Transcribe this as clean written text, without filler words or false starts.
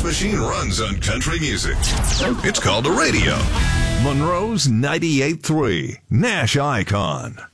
This machine runs on country music. It's called a radio. Monroe's 98.3, Nash Icon.